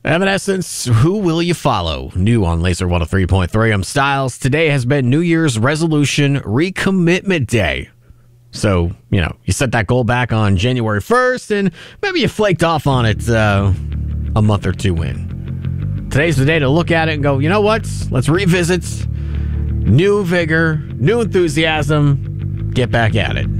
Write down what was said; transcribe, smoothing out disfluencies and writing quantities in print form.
Evanescence, Who Will You Follow? New on Laser 103.3. I'm Styles. Today has been New Year's Resolution Recommitment Day. So, you set that goal back on January 1st, and maybe you flaked off on it a month or two in. Today's the day to look at it and go, you know what? Let's revisit. New vigor, new enthusiasm. Get back at it.